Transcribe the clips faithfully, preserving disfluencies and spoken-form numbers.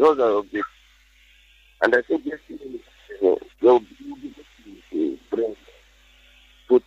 those are objectives. And I think yes, uh, they'll be to bring food.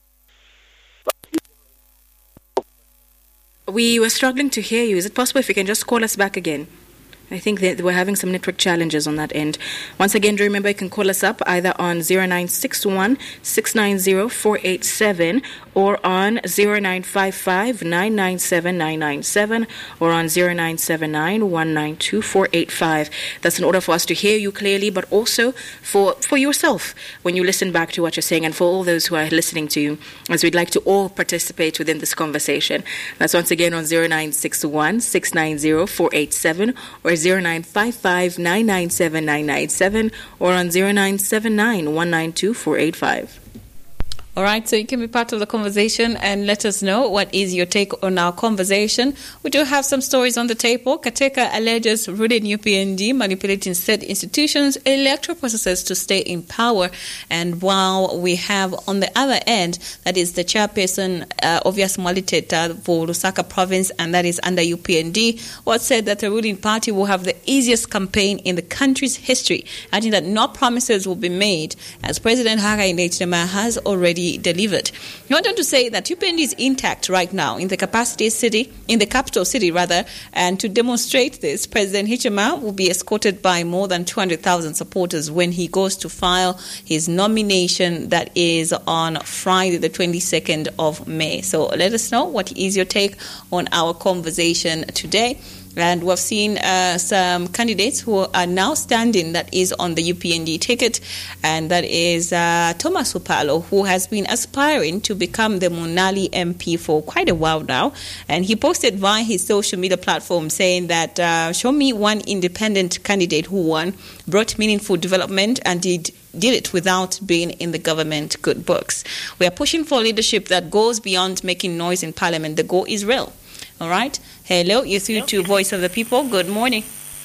We were struggling to hear you. Is it possible if you can just call us back again? I think that we're having some network challenges on that end. Once again, do remember you can call us up either on zero nine six one, six nine zero, four eight seven or on zero nine five five, nine nine seven, nine nine seven or on zero nine seven nine, one nine two, four eight five. That's in order for us to hear you clearly, but also for, for yourself when you listen back to what you're saying and for all those who are listening to you, as we'd like to all participate within this conversation. That's once again on zero nine six one, six nine zero, four eight seven or zero nine five five, nine nine seven, nine nine seven or on zero nine seven nine, one nine two, four eight five. All right, so you can be part of the conversation and let us know what is your take on our conversation. We do have some stories on the table. Kateka alleges ruling U P N D manipulating state institutions, electoral processes to stay in power. And while we have on the other end, that is the chairperson, uh, Obvious Mwaliteta for Lusaka province, and that is under U P N D, what said that the ruling party will have the easiest campaign in the country's history, adding that no promises will be made, as President Hakainde Hichilema has already delivered. He went on to say that U P N D is intact right now in the capacity city, in the capital city rather, and to demonstrate this, President Hichilema will be escorted by more than two hundred thousand supporters when he goes to file his nomination, that is on Friday the twenty-second of May. So let us know what is your take on our conversation today. And we've seen uh, some candidates who are now standing, that is on the U P N D ticket, and that is uh, Thomas Upalo, who has been aspiring to become the Munali M P for quite a while now. And he posted via his social media platform saying that, uh, show me one independent candidate who won, brought meaningful development, and did did it without being in the government good books. We are pushing for leadership that goes beyond making noise in Parliament. The goal is real. All right. Hello, you're through to Voice of the People. Good morning.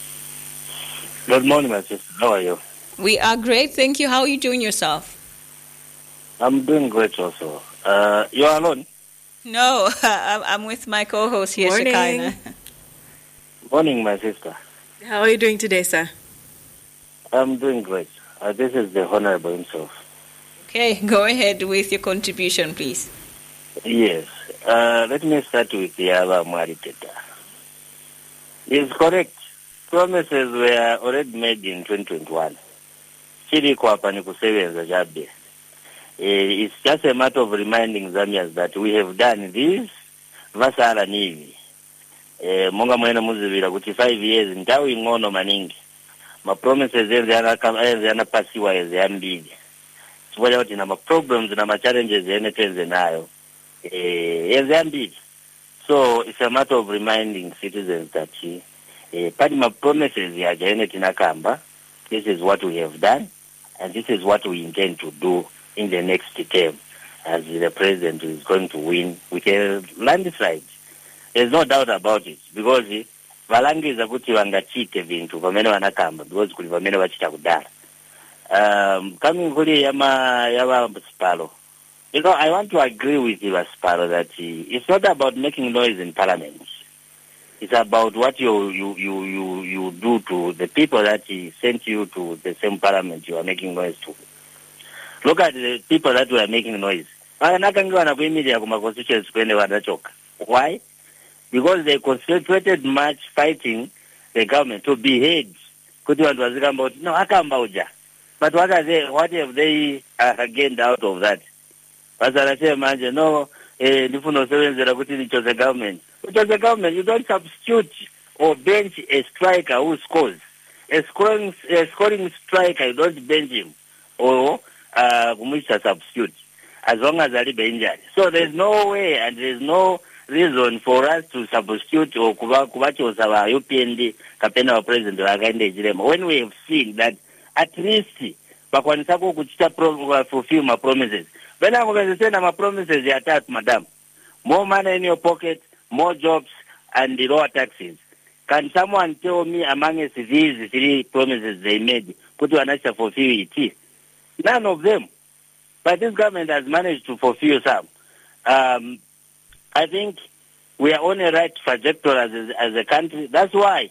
Good morning, my sister. How are you? We are great, thank you. How are you doing yourself? I'm doing great also. Uh, you're alone? No, I'm with my co-host here, Morning. Shekinah. Morning, my sister. How are you doing today, sir? I'm doing great. Uh, this is the Honorable himself. Okay, go ahead with your contribution, please. Yes. Uh, let me start with the other Mwaliteta. It's correct. Promises were already made in twenty twenty-one. It's just a matter of reminding Zambians that we have done this. Vasala nivi. Monga mwena muzivira kuti five years ntawi ngono maningi. Ma promises yana pasiwa ezambili. Chifukwa kuti na ma problems na ma challenges ene tenze nayo. Eh, so it's a matter of reminding citizens that uh, Padma promises Tinakamba, this is what we have done, and this is what we intend to do in the next term, as the president is going to win with a landslide. There's no doubt about it, because Valangi is a good chite vintu vamene vanakamba, because kuli vamene vachita kudara. Um, coming kuli yama yama Spalo. You know, I want to agree with you, Asparo, that uh, it's not about making noise in Parliament. It's about what you you, you, you, you do to the people that uh, sent you to the same Parliament you are making noise to. Look at the people that were making noise. Why? Because they concentrated much fighting the government to behead. No, but what are they? What have they uh, gained out of that? As I say, imagine, no, eh, it was the government. It was the government. You don't substitute or bench a striker who scores. A scoring, a scoring striker, you don't bench him or uh, substitute as long as they're injured. So there's no way and there's no reason for us to substitute or kubacho our U P N D kapena wa president Hakainde Hichilema when we have seen that at least bakwanisako kuchita fulfill my promises. When I'm going to say my promises, they attack, madam. More money in your pocket, more jobs, and the lower taxes. Can someone tell me among these three promises they made, put you an answer fulfill it? None of them. But this government has managed to fulfill some. Um, I think we are on a right trajectory as a, as a country. That's why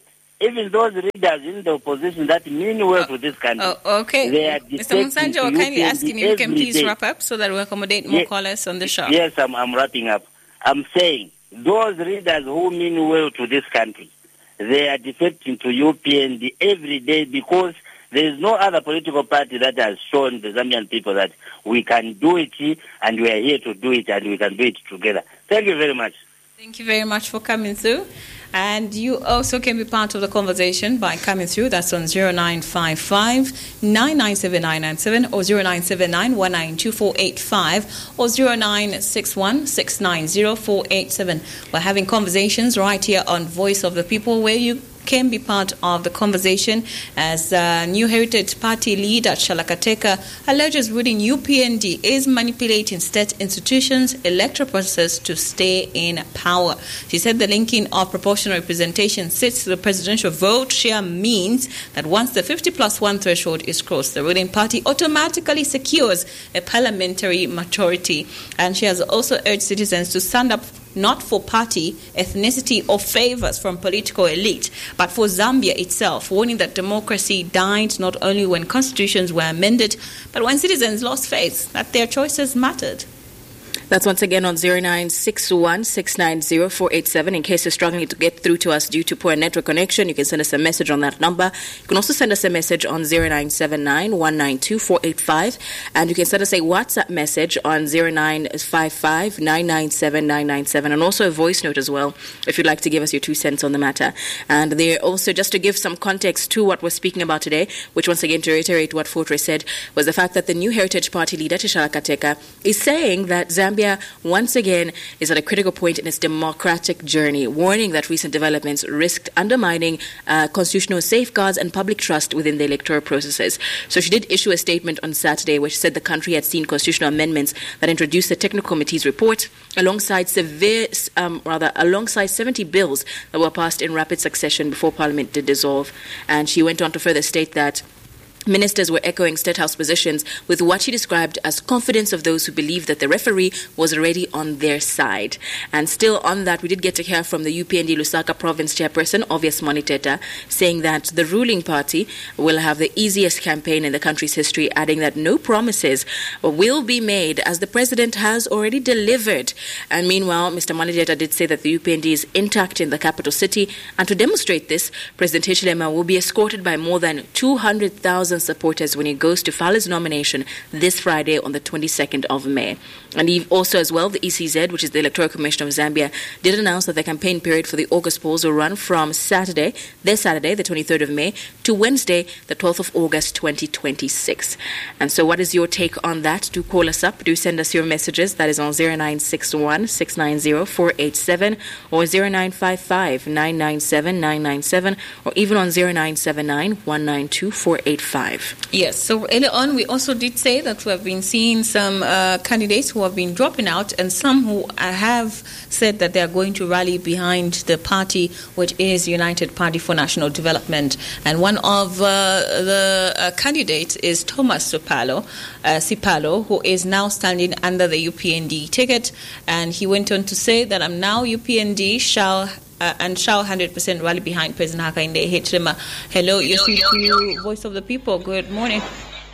even those leaders in the opposition that mean well to this country. Oh, okay. They are Mister Musanja, we're kindly asking you, you can please day. wrap up so that we accommodate more yes. callers on the show. Yes, I'm, I'm wrapping up. I'm saying those leaders who mean well to this country, they are defecting to U P N D every day because there is no other political party that has shown the Zambian people that we can do it and we are here to do it and we can do it together. Thank you very much. Thank you very much for coming through. And you also can be part of the conversation by coming through. That's on zero nine five five, nine nine seven nine nine seven or zero nine seven nine, one nine two four eight five or zero nine six one, six nine zero four eight seven. We're having conversations right here on Voice of the People where you can be part of the conversation as uh, New Heritage Party leader Chala Kateka alleges ruling U P N D is manipulating state institutions' electoral process to stay in power. She said the linking of proportional representation sits to the presidential vote share means that once the fifty plus one threshold is crossed, the ruling party automatically secures a parliamentary majority. And she has also urged citizens to stand up not for party, ethnicity or favors from political elite, but for Zambia itself, warning that democracy died not only when constitutions were amended, but when citizens lost faith that their choices mattered. That's once again on zero nine six one, six nine zero four eight seven. In case you're struggling to get through to us due to poor network connection, you can send us a message on that number. You can also send us a message on zero nine seven nine, one nine two four eight five. And you can send us a WhatsApp message on zero nine five five, nine nine seven, nine nine seven. And also a voice note as well, if you'd like to give us your two cents on the matter. And there also, just to give some context to what we're speaking about today, which once again, to reiterate what Fortress said, was the fact that the New Heritage Party leader, Chala Kateka, is saying that Zambia once again is at a critical point in its democratic journey, warning that recent developments risked undermining uh, constitutional safeguards and public trust within the electoral processes. So she did issue a statement on Saturday which said the country had seen constitutional amendments that introduced the technical committee's report alongside severe, um, rather alongside seventy bills that were passed in rapid succession before Parliament did dissolve. And she went on to further state that ministers were echoing State House positions with what she described as confidence of those who believed that the referee was already on their side. And still on that, we did get to hear from the U P N D Lusaka Province Chairperson, Obvious Moniteta, saying that the ruling party will have the easiest campaign in the country's history, adding that no promises will be made as the president has already delivered. And meanwhile, Mister Moniteta did say that the U P N D is intact in the capital city. And to demonstrate this, President Hichilema will be escorted by more than two hundred thousand supporters when he goes to file his nomination this Friday on the twenty-second of May. And he also as well, the E C Z, which is the Electoral Commission of Zambia, did announce that the campaign period for the August polls will run from Saturday, this Saturday, the twenty-third of May, to Wednesday, the twelfth of August, twenty twenty-six. And so what is your take on that? Do call us up. Do send us your messages. That is on zero nine six one, six nine zero four eight seven or zero nine five five, nine nine seven, nine nine seven or even on zero nine seven nine, one nine two four eight five. Yes, so earlier on we also did say that we have been seeing some uh, candidates who have been dropping out and some who have said that they are going to rally behind the party, which is United Party for National Development. And one of uh, the uh, candidates is Thomas Sipalo, uh, Sipalo, who is now standing under the U P N D ticket. And he went on to say that I'm now U P N D shall Uh, and shall one hundred percent rally behind President Hakainde Hichilema. Hello, you see to Voice of the People. Good morning.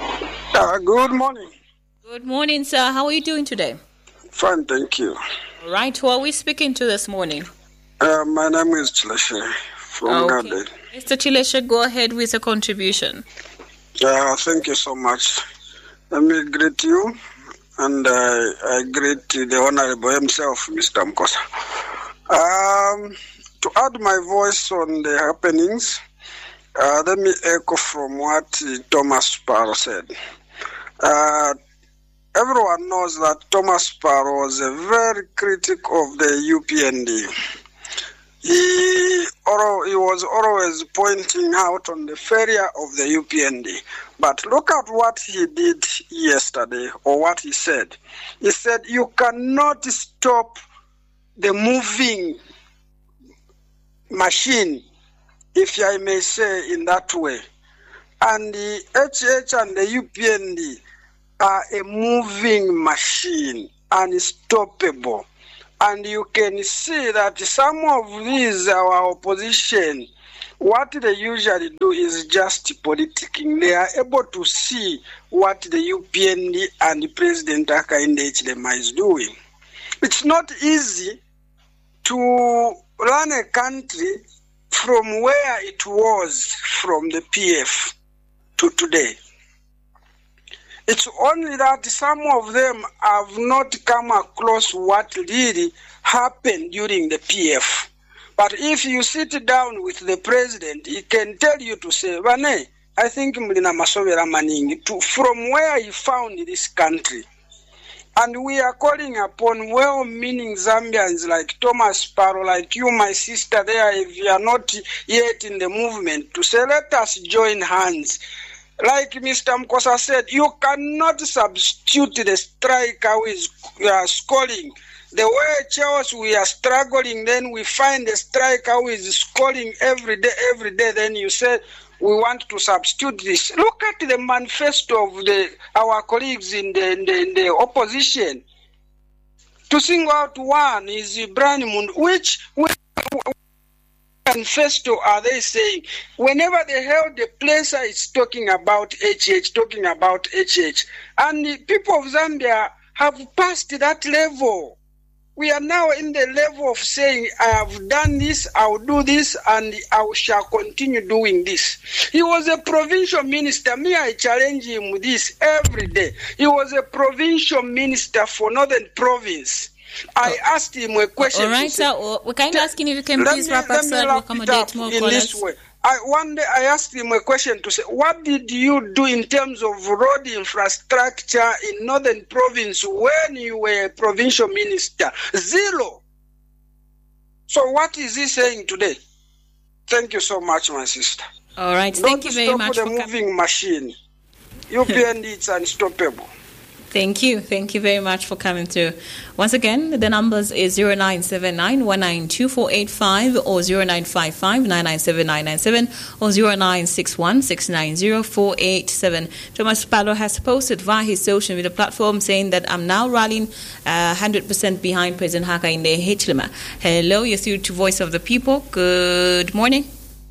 Uh, good morning. Good morning, sir. How are you doing today? Fine, thank you. All right. Who are we speaking to this morning? Uh, my name is Chileshe from okay. Garden. Mister Chileshe, go ahead with a contribution. Uh, thank you so much. Let me greet you, and uh, I greet the Honorable himself, Mister Mkosa. Um, to add my voice on the happenings, uh, let me echo from what uh, Thomas Sparrow said. Uh, everyone knows that Thomas Sparrow was a very critic of the U P N D. He, or, he was always pointing out on the failure of the U P N D. But look at what he did yesterday, or what he said. He said, you cannot stop the moving machine, if I may say in that way. And the H H and the U P N D are a moving machine, unstoppable. And you can see that some of these, our opposition, what they usually do is just politicking. They are able to see what the U P N D and President Hakainde Hichilema is doing. It's not easy to run a country from where it was from the P F to today. It's only that some of them have not come across what really happened during the P F. But if you sit down with the president, he can tell you to say, Vane, I think Mlina Masovera Maningi, to, from where he found this country. And we are calling upon well-meaning Zambians like Thomas Sparrow, like you, my sister there, if you are not yet in the movement, to say, let us join hands. Like Mister Mkosa said, you cannot substitute the striker who is uh, scoring. The way Chelsea we are struggling, then we find a striker who is scoring every day, every day. Then you say we want to substitute this. Look at the manifesto of the our colleagues in the in the, in the opposition. To single out one is Brian Mund, which, which manifesto are they saying? Whenever they held the place, it's talking about H H, talking about H H, and the people of Zambia have passed that level. We are now in the level of saying, I have done this, I will do this, and I shall continue doing this. He was a provincial minister. Me, I challenge him with this every day. He was a provincial minister for Northern Province. I oh. asked him a question. All right, sir. So we're kind of asking if you can please me, wrap up, sir, to accommodate more in callers. This way. I, one day I asked him a question to say, what did you do in terms of road infrastructure in Northern Province when you were a provincial minister? Zero. So what is he saying today? Thank you so much, my sister. All right, Don't thank you very much the for moving coming. Machine. U P N D, it's unstoppable. Thank you. Thank you very much for coming through. Once again, the numbers is zero nine seven nine one nine two four eight five or zero nine five five nine nine seven nine nine seven or zero nine six one six nine zero four eight seven. Thomas Sparrow has posted via his social media platform saying that I'm now rallying uh, one hundred percent behind President Hakainde Hichilema. Hello, you're through to Voice of the People. Good morning.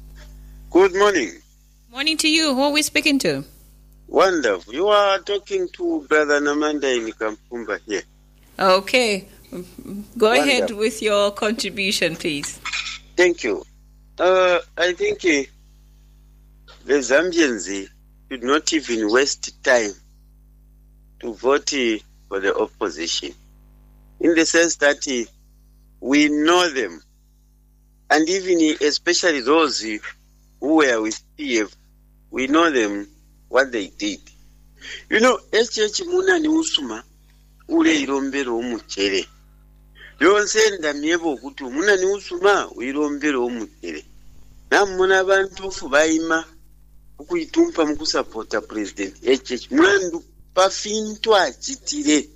Good morning. Morning to you. Who are we speaking to? Wonderful. You are talking to Brother Namanda in Kampumba here. Okay. Go Wonderful. Ahead with your contribution, please. Thank you. Uh, I think uh, the Zambians uh, should not even waste time to vote uh, for the opposition. In the sense that uh, we know them. And even uh, especially those uh, who were with P F, we know them. What they did. You know, H H Muna ni usuma ule irombero umuchere. Yonsenda miebo kutu muna ni usuma irombero umuchere. Na muna bantu fubaima ukuitumpa mkusapota President H H Muna pafintwa achitire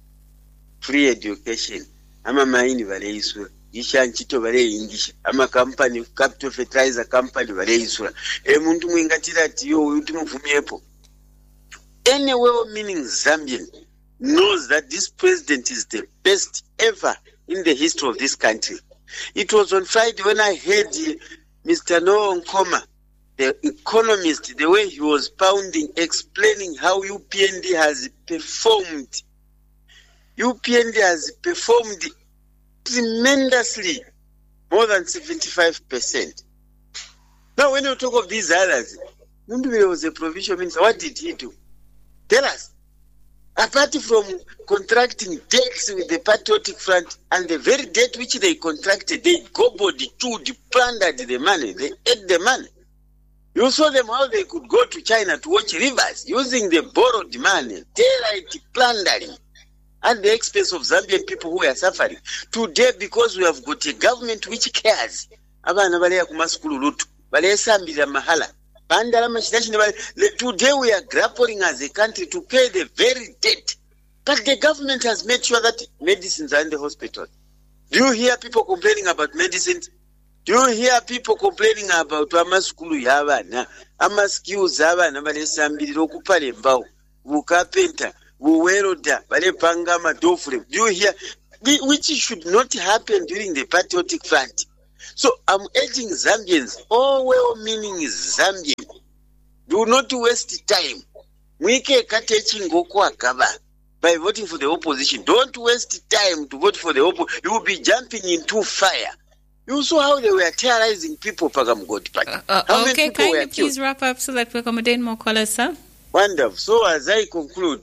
free education. Ama maini vale isura. Isha nchito vale ingisha. Ama company, capital fertilizer company vale isura. E muntu mwingatira tiyo uyuti mvumiepo. Any well-meaning Zambian knows that this president is the best ever in the history of this country. It was on Friday when I heard uh, Mister Noah Nkoma, the economist, the way he was pounding, explaining how U P N D has performed. U P N D has performed tremendously, more than seventy-five percent. Now, when you talk of these others, Mundubile was a provincial minister. What did he do? Tell us. Apart from contracting debts with the Patriotic Front, and the very debt which they contracted, they gobbled, chewed, plundered the money, they ate the money. You saw them how they could go to China to watch rivers using the borrowed money, daylight plundering, at the expense of Zambian people who are suffering. Today, because we have got a government which cares, abana balea kumaskulu lutu, balea sambira mahala. Today we are grappling as a country to pay the very debt. But the government has made sure that medicines are in the hospital. Do you hear people complaining about medicines? Do you hear people complaining about amaskulu yabana, amaskills abana balesambirira okupala embawo, bukapenta, buweroda, balepanga amadofule? Do you hear? Which should not happen during the Patriotic Front. So I'm urging Zambians, all well-meaning Zambians, do not waste time. Mwike katechi ngoko akaba by voting for the opposition. Don't waste time to vote for the opposition. You will be jumping into fire. You saw how they were terrorizing people, Pagamgoti Party. Uh, uh, okay, kindly please wrap up so that we accommodate more callers, sir. Wonderful. So as I conclude,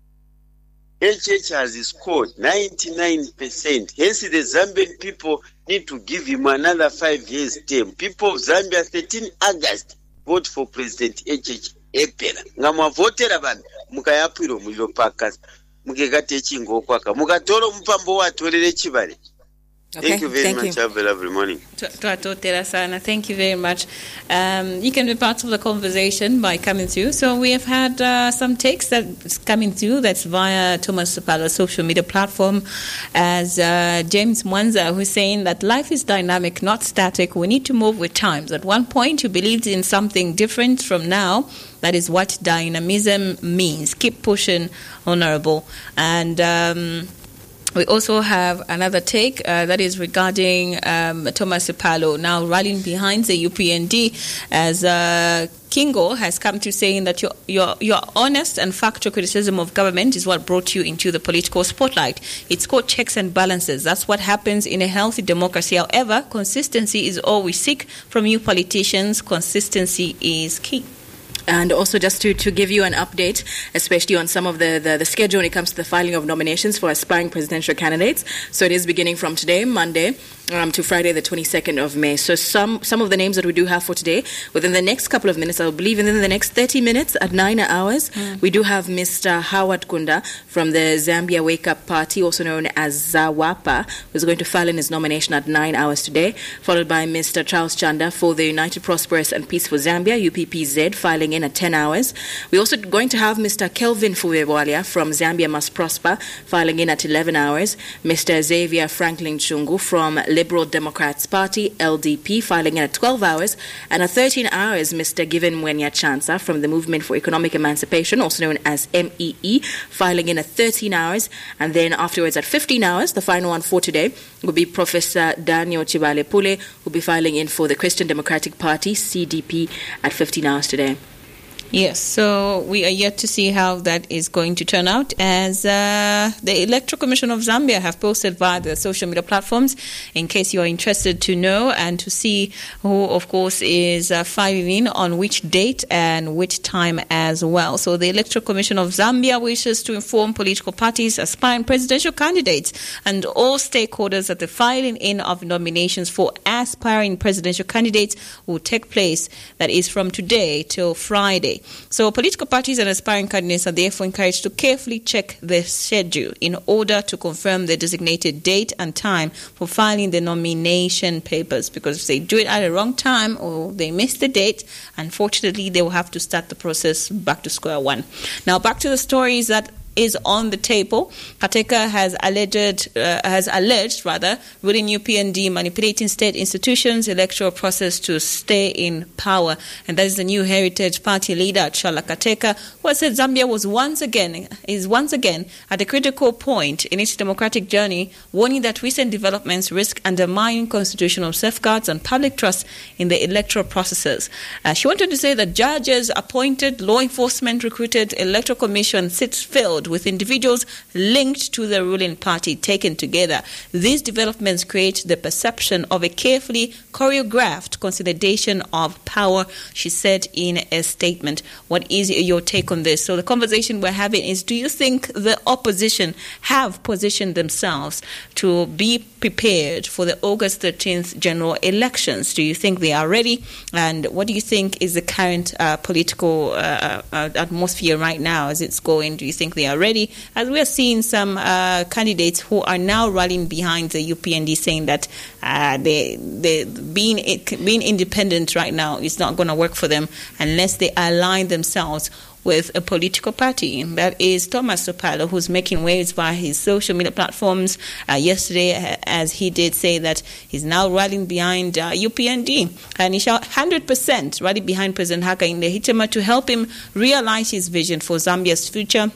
H H has scored ninety-nine percent. Hence the Zambian people need to give him another five years term. People of Zambia, thirteenth August, vote for President H H Epela. Ngamwa votera bami, mukayapiro mulilo pakas. Mukegate chingo kwaka. Mukatoro mpambo watolele chibale. Okay, thank you very thank much. you. Have a lovely morning. Thank you very much. Um, you can be part of the conversation by coming through. So we have had uh, some takes that's coming through. That's via Thomas Palo's social media platform. As uh, James Mwanza, who's saying that life is dynamic, not static. We need to move with times. At one point, you believed in something different from now. That is what dynamism means. Keep pushing, Honorable. And Um, we also have another take uh, that is regarding um, Thomas Palo now rallying behind the U P N D as uh, Kingo has come to saying that your, your, your honest and factual criticism of government is what brought you into the political spotlight. It's called checks and balances. That's what happens in a healthy democracy. However, consistency is all we seek from you politicians. Consistency is key. And also just to, to give you an update, especially on some of the, the, the schedule when it comes to the filing of nominations for aspiring presidential candidates. So it is beginning from today, Monday, um, to Friday, the twenty-second of May. So some, some of the names that we do have for today, within the next couple of minutes, I believe within the next thirty minutes at nine hours, mm. we do have Mister Howard Kunda from the Zambia Wake Up Party, also known as Zawapa, who's going to file in his nomination at nine hours today, followed by Mister Charles Chanda for the United Prosperous and Peaceful Zambia, U P P Z, filing in at ten hours. We're also going to have Mister Kelvin Fuwewalia from Zambia Must Prosper, filing in at eleven hours. Mister Xavier Franklin Chungu from Liberal Democrats Party, L D P, filing in at twelve hours. And at thirteen hours, Mister Given Mwenya Chansa from the Movement for Economic Emancipation, also known as M E E, filing in at thirteen hours. And then afterwards at fifteen hours, the final one for today, will be Professor Daniel Chibale Pule, who will be filing in for the Christian Democratic Party, C D P, at fifteen hours today. Yes, so we are yet to see how that is going to turn out, as uh, the Electoral Commission of Zambia have posted via the social media platforms, in case you are interested to know and to see who, of course, is uh, filing in on which date and which time as well. So the Electoral Commission of Zambia wishes to inform political parties, aspiring presidential candidates, and all stakeholders that the filing in of nominations for aspiring presidential candidates will take place, that is from today till Friday. So political parties and aspiring candidates are therefore encouraged to carefully check their schedule in order to confirm the designated date and time for filing the nomination papers, because if they do it at the wrong time or they miss the date, unfortunately they will have to start the process back to square one. Now back to the stories that is on the table. Kateka has alleged, uh, has alleged rather, ruling U P N D manipulating state institutions, electoral process to stay in power. And that is the New Heritage Party leader, Chala Kateka, who has said Zambia was once again, is once again at a critical point in its democratic journey, warning that recent developments risk undermining constitutional safeguards and public trust in the electoral processes. Uh, she wanted to say that judges appointed, law enforcement recruited, electoral commission sits filled with individuals linked to the ruling party taken together. These developments create the perception of a carefully choreographed consolidation of power, she said in a statement. What is your take on this? So the conversation we're having is, do you think the opposition have positioned themselves to be prepared for the August thirteenth general elections? Do you think they are ready? And what do you think is the current uh, political uh, uh, atmosphere right now as it's going? Do you think they are ready? As we are seeing some uh, candidates who are now rallying behind the U P N D, saying that uh, they, they being being independent right now is not going to work for them unless they align themselves with a political party. That is Thomas Palo, who's making waves via his social media platforms uh, yesterday, as he did say that he's now rallying behind uh, U P N D, and he shall one hundred percent rally behind President Hakainde Hichilema to help him realize his vision for Zambia's future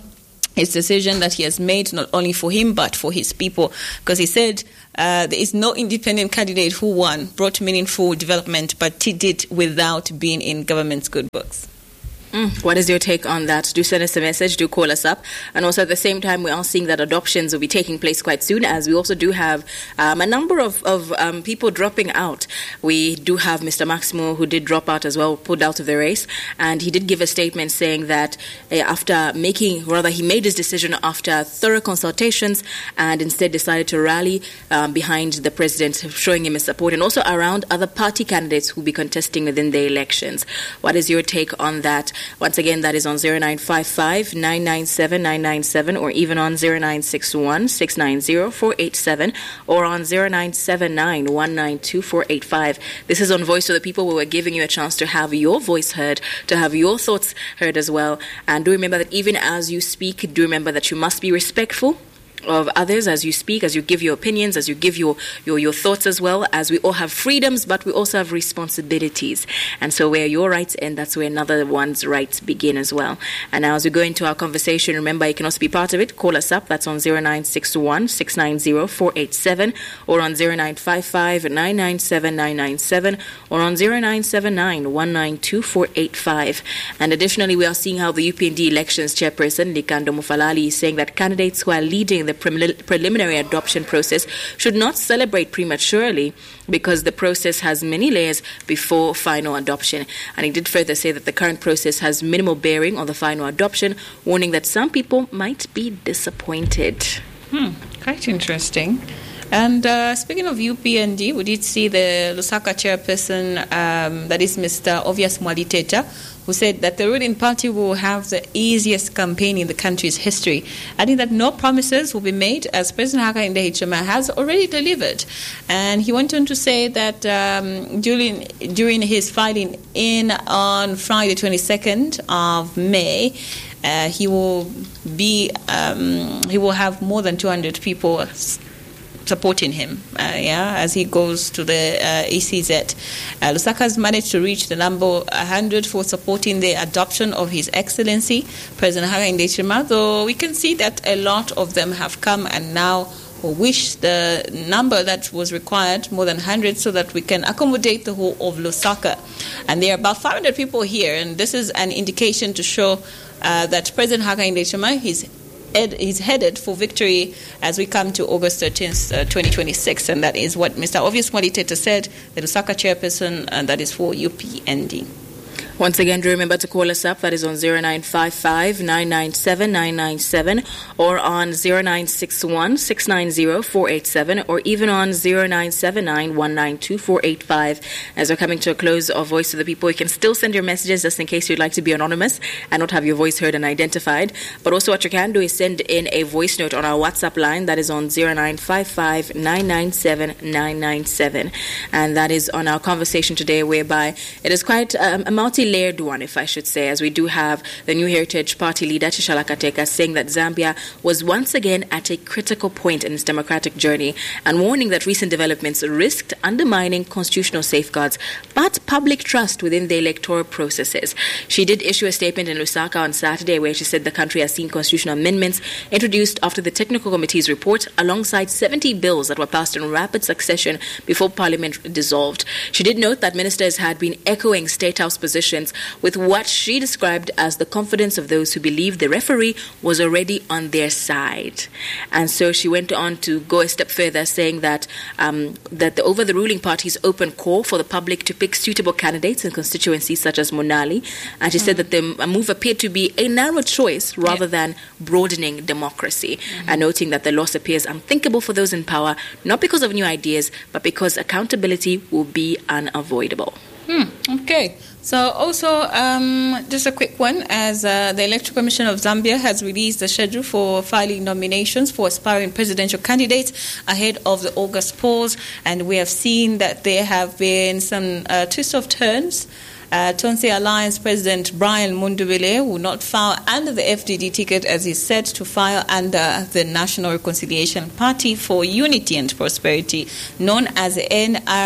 his decision that he has made, not only for him but for his people, because he said uh, there is no independent candidate who won, brought meaningful development, but he did without being in government's good books. Mm. What is your take on that? Do send us a message, do call us up. And also at the same time, we are seeing that adoptions will be taking place quite soon, as we also do have um, a number of, of um, people dropping out. We do have Mister Maximo, who did drop out as well, pulled out of the race. And he did give a statement saying that uh, after making, rather he made his decision after thorough consultations and instead decided to rally um, behind the president, showing him his support, and also around other party candidates who will be contesting within the elections. What is your take on that? Once again, that is on zero nine five five, nine nine seven, nine nine seven or even on zero nine six one, six nine zero, four eight seven or on zero nine seven nine, one nine two, four eight five. This is on Voice of the People, where we're giving you a chance to have your voice heard, to have your thoughts heard as well. And do remember that even as you speak, do remember that you must be respectful of others as you speak, as you give your opinions, as you give your, your, your thoughts as well, as we all have freedoms, but we also have responsibilities. And so where your rights end, that's where another one's rights begin as well. And now as we go into our conversation, remember you can also be part of it. Call us up. That's on zero nine six one, six nine zero, four eight seven or on zero nine five five, nine nine seven, nine nine seven or on zero nine seven nine, one nine two, four eight five. And additionally, we are seeing how the U P N D elections chairperson, Likando Mufalali, is saying that candidates who are leading the The prelim- preliminary adoption process should not celebrate prematurely because the process has many layers before final adoption. And he did further say that the current process has minimal bearing on the final adoption, warning that some people might be disappointed. Hmm, quite interesting. And uh, speaking of U P N D, we did see the Lusaka chairperson, um, that is Mister Obvious Mwaliteta, who said that the ruling party will have the easiest campaign in the country's history, adding that no promises will be made, as President Hakainde Hichilema has already delivered. And he went on to say that um, during during his filing in on Friday, twenty-second of May, uh, he will be um, he will have more than two hundred people supporting him, uh, yeah, as he goes to the uh, E C Z. Uh, Lusaka has managed to reach the number one hundred for supporting the adoption of His Excellency, President Hakainde Hichilema, though we can see that a lot of them have come and now wish the number that was required, more than one hundred, so that we can accommodate the whole of Lusaka. And there are about five hundred people here, and this is an indication to show uh, that President Hakainde Hichilema, he's Ed is headed for victory as we come to August thirteenth, uh, twenty twenty-six, and that is what Mister Obvious Mwaliteta said, the Lusaka chairperson, and that is for U P N D. Once again, do remember to call us up. That is on zero nine five five, nine nine seven, nine nine seven or on zero nine six one, six nine zero, four eight seven or even on zero nine seven nine, one nine two, four eight five. As we're coming to a close of Voice of the People, you can still send your messages just in case you'd like to be anonymous and not have your voice heard and identified. But also what you can do is send in a voice note on our WhatsApp line. That is on zero nine five five, nine nine seven, nine nine seven. And that is on our conversation today, whereby it is quite um, a multi layered one, if I should say, as we do have the New Heritage Party leader, Tshishala Kateka, saying that Zambia was once again at a critical point in its democratic journey and warning that recent developments risked undermining constitutional safeguards but public trust within the electoral processes. She did issue a statement in Lusaka on Saturday where she said the country has seen constitutional amendments introduced after the Technical Committee's report alongside seventy bills that were passed in rapid succession before Parliament dissolved. She did note that ministers had been echoing State House positions with what she described as the confidence of those who believed the referee was already on their side. And so she went on to go a step further, saying that um, that the, over the ruling party's open call for the public to pick suitable candidates in constituencies such as Monali. And she mm. said that the move appeared to be a narrow choice rather yeah. than broadening democracy. Mm-hmm. And noting that the loss appears unthinkable for those in power, not because of new ideas, but because accountability will be unavoidable. Hmm. Okay. So also, um, just a quick one, as uh, the Electoral Commission of Zambia has released the schedule for filing nominations for aspiring presidential candidates ahead of the August polls, and we have seen that there have been some uh, twists of turns. Uh, Tonse Alliance President Brian Mundubile will not file under the F D D ticket, as he said, to file under the National Reconciliation Party for Unity and Prosperity, known as the N R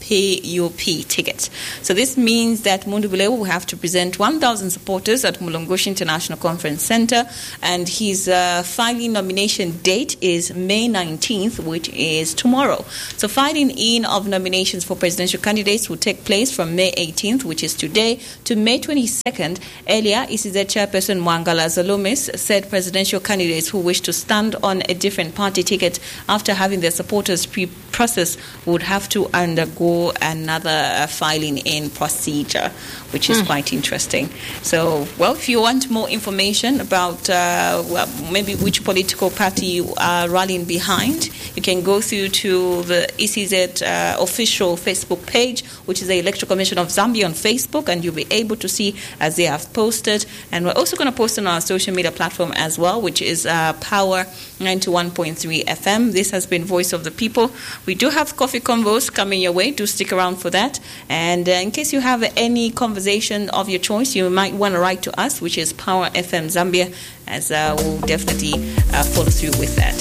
Pay Your P tickets. So this means that Mundu Bulewu will have to present one thousand supporters at Mulungushi International Conference Center, and his uh, filing nomination date is May nineteenth, which is tomorrow. So filing in of nominations for presidential candidates will take place from May eighteenth, which is today, to May twenty-second. Earlier, E C Z Chairperson Mwangala Zalomis said presidential candidates who wish to stand on a different party ticket after having their supporters pre-process would have to undergo another filing in procedure, which is mm. quite interesting. So, well, if you want more information about uh, well, maybe which political party you are rallying behind, you can go through to the E C Z uh, official Facebook page, which is the Electoral Commission of Zambia on Facebook, and you'll be able to see as they have posted. And we're also going to post on our social media platform as well, which is uh, Power ninety-one point three F M. This has been Voice of the People. We do have coffee convos coming your way. Do stick around for that. And uh, in case you have any conversation of your choice, you might want to write to us, which is Power F M Zambia, as uh, we'll definitely uh, follow through with that.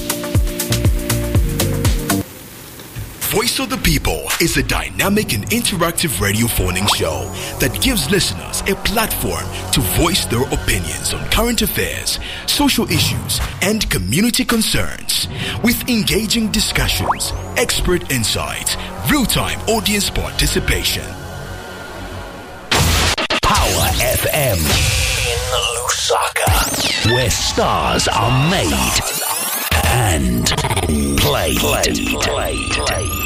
Voice of the People is a dynamic and interactive radio phoning show that gives listeners a platform to voice their opinions on current affairs, social issues, and community concerns. With engaging discussions, expert insights, real-time audience participation. Power F M in Lusaka, where stars are made and played. played. played. played.